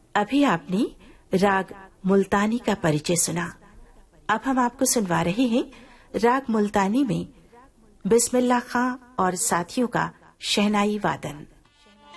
अभी आपने राग मुल्तानी का परिचय सुना। अब हम आपको सुनवा रहे हैं राग मुल्तानी में बिस्मिल्लाह खां और साथियों का शहनाई वादन।